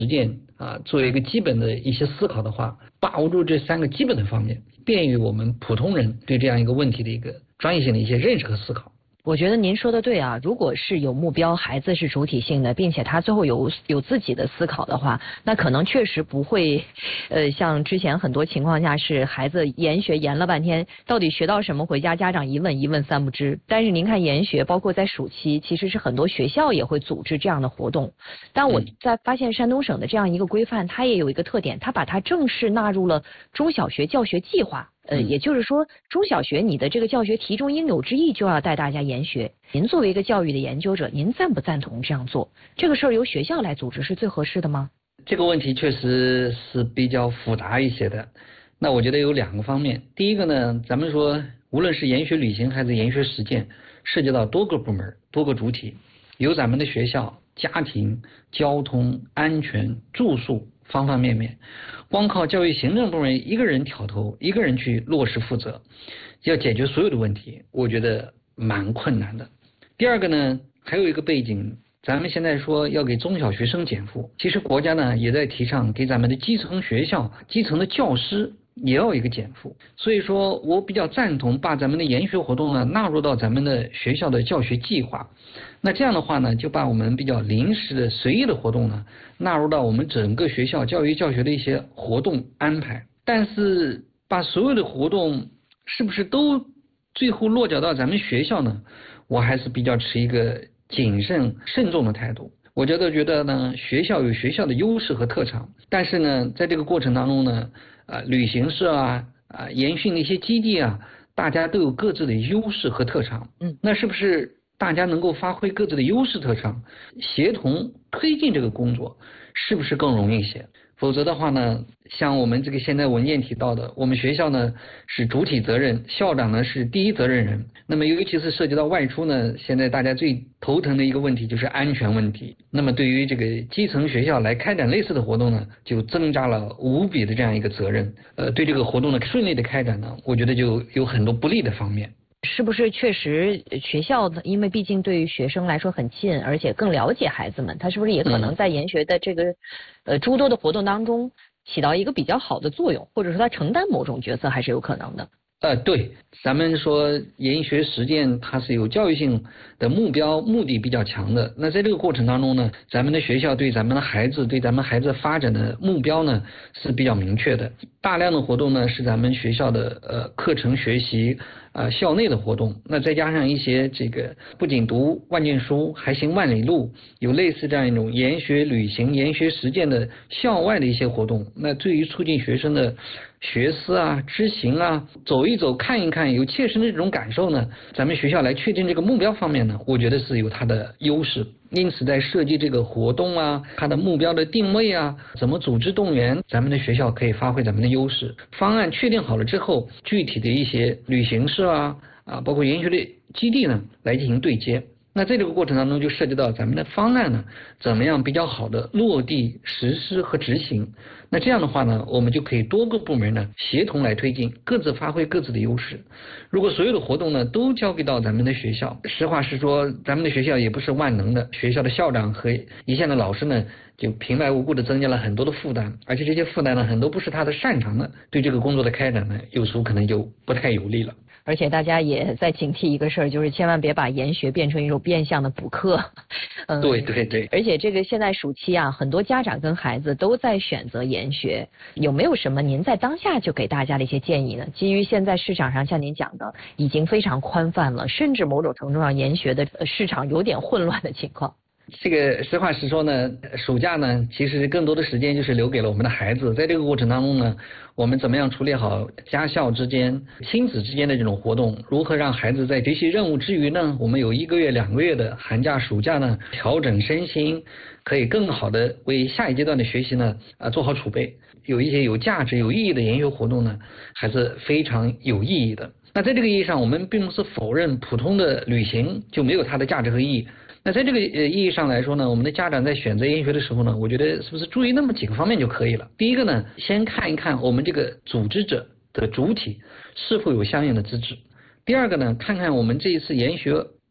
实践作为一个基本的一些思考的话，把握住这3个基本的方面，便于我们普通人对这样一个问题的一个专业性的一些认识和思考。 我觉得您说的对啊，如果是有目标，孩子是主体性的，并且他最后有自己的思考的话，那可能确实不会，像之前很多情况下是孩子研学研了半天，到底学到什么，回家家长一问三不知。但是您看研学，包括在暑期，其实是很多学校也会组织这样的活动。但我在发现山东省的这样一个规范，它也有一个特点，它把它正式纳入了中小学教学计划。也就是说，中小学你的这个教学题中应有之义就要带大家研学。您作为一个教育的研究者，您赞不赞同这样做？这个事儿由学校来组织是最合适的吗？ 这个问题确实是比较复杂一些的。那我觉得有2个方面。第一个呢，咱们说无论是研学旅行还是研学实践，涉及到多个部门、多个主体，有咱们的学校、家庭、交通、安全、住宿方方面面。光靠教育行政部门一个人挑头，一个人去落实负责，要解决所有的问题，我觉得蛮困难的。第二个呢，还有一个背景，咱们现在说要给中小学生减负，其实国家呢也在提倡给咱们的基层学校、基层的教师也要一个减负。所以说我比较赞同把咱们的研学活动呢纳入到咱们的学校的教学计划。那这样的话呢，就把我们比较临时的随意的活动呢纳入到我们整个学校教育教学的一些活动安排。但是把所有的活动是不是都最后落脚到咱们学校呢？我还是比较持一个谨慎慎重的态度。我觉得呢，学校有学校的优势和特长，但是呢，在这个过程当中呢，旅行社研训的一些基地大家都有各自的优势和特长。那是不是大家能够发挥各自的优势特长，协同推进这个工作，是不是更容易一些？否则的话呢，像我们这个现在文件提到的，我们学校呢是主体责任，校长呢是第一责任人。那么尤其是涉及到外出呢，现在大家最头疼的一个问题就是安全问题。那么对于这个基层学校来开展类似的活动呢，就增加了无比的这样一个责任。对这个活动的顺利的开展呢，我觉得就有很多不利的方面。 是不是确实学校因为毕竟对于学生来说很近，而且更了解孩子们，他是不是也可能在研学的这个诸多的活动当中起到一个比较好的作用，或者说他承担某种角色还是有可能的？ 对，咱们说研学实践它是有教育性的目的比较强的。那在这个过程当中呢，咱们的学校对咱们的孩子发展的目标呢是比较明确的。大量的活动呢是咱们学校的课程学习校内的活动，那再加上一些这个不仅读万卷书还行万里路，有类似这样一种研学旅行、研学实践的校外的一些活动，那对于促进学生的学思知行走一走看一看，有切身的这种感受呢，咱们学校来确定这个目标方面呢，我觉得是有它的优势。因此在设计这个活动它的目标的定位怎么组织动员，咱们的学校可以发挥咱们的优势。方案确定好了之后，具体的一些旅行社包括研学的基地呢来进行对接。那在这个过程当中就涉及到咱们的方案呢怎么样比较好的落地实施和执行。那这样的话呢，我们就可以多个部门呢协同来推进，各自发挥各自的优势。如果所有的活动呢都交给到咱们的学校，实话实说，咱们的学校也不是万能的，学校的校长和一线的老师呢就平白无故的增加了很多的负担，而且这些负担呢很多不是他的擅长的，对这个工作的开展呢有时候可能就不太有利了。 而且大家也在警惕一个事儿，就是千万别把研学变成一种变相的补课。 对对对。 而且这个现在暑期很多家长跟孩子都在选择研学，有没有什么您在当下就给大家的一些建议呢？基于现在市场上像您讲的已经非常宽泛了，甚至某种程度上研学的市场有点混乱的情况。 这个实话实说呢，暑假呢其实更多的时间就是留给了我们的孩子。在这个过程当中呢，我们怎么样处理好家校之间、亲子之间的这种活动，如何让孩子在学习任务之余呢，我们有1个月、2个月的寒假、暑假呢，调整身心，可以更好的为下一阶段的学习呢做好储备。有一些有价值、有意义的研学活动呢，还是非常有意义的。那在这个意义上，我们并不是否认普通的旅行就没有它的价值和意义。那在这个意义上来说呢，我们的家长在选择研学的时候呢，我觉得是不是注意那么几个方面就可以了。第一个呢，先看一看我们这个组织者的主体是否有相应的资质。第二个呢，看看我们这一次研学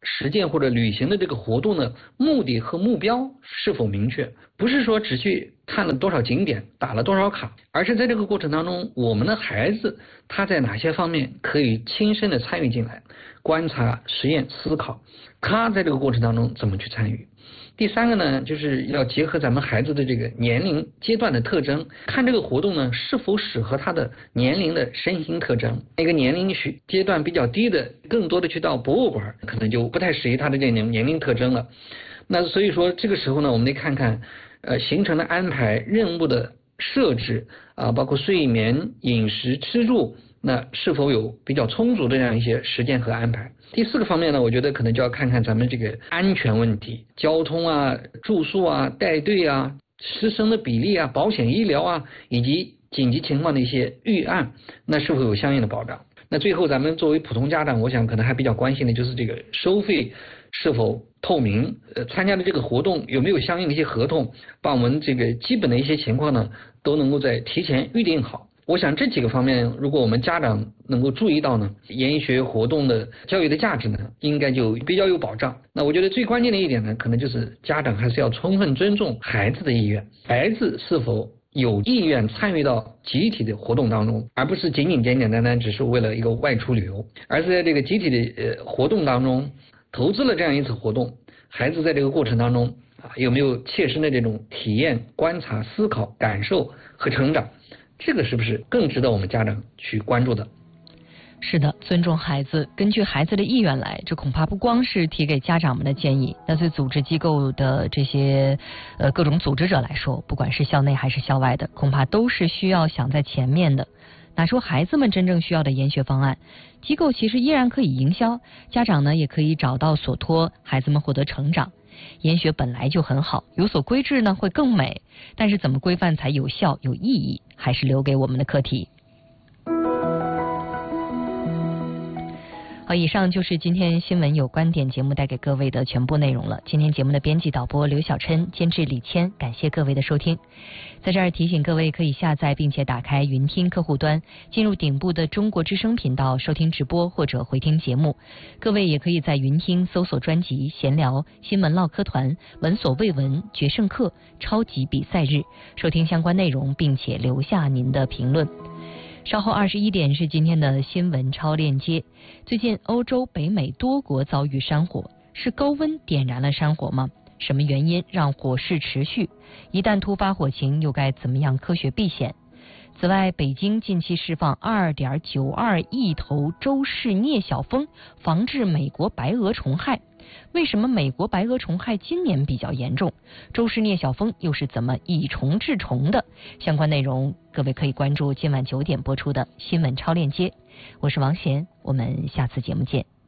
实践或者履行的这个活动的目的和目标是否明确，不是说只去看了多少景点，打了多少卡，而是在这个过程当中，我们的孩子他在哪些方面可以亲身的参与进来，观察、实验、思考，他在这个过程当中怎么去参与。第三个呢，就是要结合咱们孩子的这个年龄阶段的特征，看这个活动呢是否适合他的年龄的身心特征。一个年龄阶段比较低的，更多的去到博物馆，可能就不太适宜他的这个年龄特征了。那所以说这个时候呢，我们得看看行程的安排、任务的设置啊，包括睡眠、饮食、吃住，那是否有比较充足的这样一些时间和安排。第四个方面呢，我觉得可能就要看看咱们这个安全问题，交通啊、住宿啊、带队啊、师生的比例啊、保险医疗啊，以及紧急情况的一些预案，那是否有相应的保障。那最后咱们作为普通家长，我想可能还比较关心的就是这个收费是否透明，参加的这个活动有没有相应的一些合同，把我们这个基本的一些情况呢都能够在提前预定好。我想这几个方面，如果我们家长能够注意到呢，研学活动的教育的价值呢，应该就比较有保障。那我觉得最关键的一点呢，可能就是家长还是要充分尊重孩子的意愿，孩子是否有意愿参与到集体的活动当中，而不是简单只是为了一个外出旅游，而是在这个集体的活动当中投资了这样一次活动，孩子在这个过程当中有没有切身的这种体验、观察、思考、感受和成长，这个是不是更值得我们家长去关注的？ 是的，尊重孩子，根据孩子的意愿来，这恐怕不光是提给家长们的建议，那对组织机构的这些各种组织者来说，不管是校内还是校外的，恐怕都是需要想在前面的。拿出孩子们真正需要的研学方案，机构其实依然可以营销，家长呢也可以找到所托，孩子们获得成长。研学本来就很好，有所规制呢会更美，但是怎么规范才有效有意义，还是留给我们的课题。好，以上就是今天新闻有观点节目带给各位的全部内容了。今天节目的编辑导播刘小琛，监制李谦，感谢各位的收听。在这儿提醒各位，可以下载并且打开云听客户端，进入顶部的中国之声频道收听直播或者回听节目。各位也可以在云听搜索专辑闲聊、新闻唠嗑团、闻所未闻、决胜课、超级比赛日，收听相关内容并且留下您的评论。稍后21点是今天的新闻超链接。最近欧洲、北美多国遭遇山火，是高温点燃了山火吗？什么原因让火势持续？一旦突发火情，又该怎么样科学避险？此外，北京近期释放 2.92 亿头周氏颞小蜂，防治美国白额虫害。为什么美国白额虫害今年比较严重？周氏颞小蜂又是怎么以虫治虫的？相关内容各位可以关注今晚9点播出的新闻超链接。我是王贤，我们下次节目见。